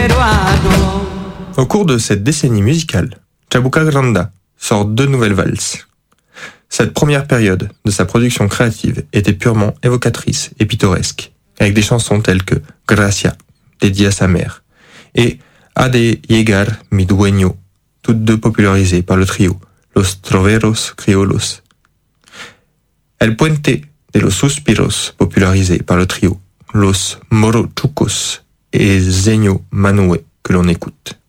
Au cours de cette décennie musicale, Chabuca Granda sort 2 nouvelles valses. Cette première période de sa production créative était purement évocatrice et pittoresque, avec des chansons telles que Gracia, dédiée à sa mère, et Ha de llegar mi dueño, toutes deux popularisées par le trio Los Troveros Criollos. El Puente de los Suspiros, popularisé par le trio Los Morochucos et Zeño Manue, que l'on écoute.